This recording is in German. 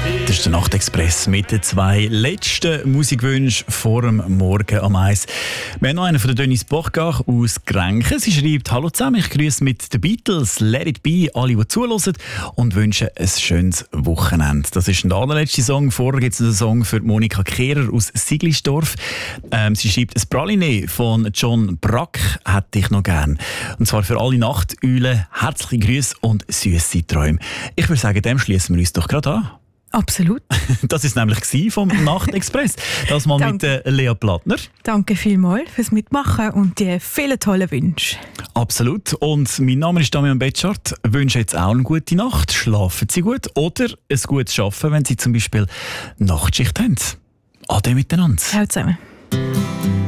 Das ist der Nachtexpress mit den 2 letzten Musikwünschen vor dem Morgen am 1. Wir haben noch einen von der Denise Bochgach aus Grenchen. Sie schreibt: «Hallo zusammen, ich grüße mit den Beatles, Let It Be, alle, die zuhören und wünschen ein schönes Wochenende.» Das ist der allerletzte Song. Vorher gibt es einen Song für Monika Kehrer aus Siglisdorf. Sie schreibt: «Ein Praline von John Brack hätte ich noch gern. Und zwar für alle Nachteulen. Herzliche Grüße und süße Träume.» Ich würde sagen, dem schließen wir uns doch gerade an. Absolut. Das ist nämlich vom Nachtexpress. Das mal mit Lea Plattner. Danke vielmals fürs Mitmachen und die vielen tollen Wünsche. Absolut. Und mein Name ist Damian Betschart. Ich wünsche jetzt auch eine gute Nacht. Schlafen Sie gut oder ein gutes Arbeiten, wenn Sie zum Beispiel Nachtschicht haben. Ade miteinander. Ciao zusammen.